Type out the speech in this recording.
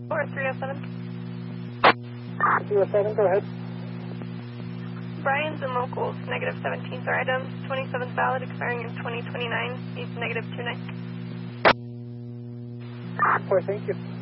Or 307. 307, go ahead. Brian's and locals, negative 17 for items, 27th valid, expiring in 2029, needs negative 29. Thank you.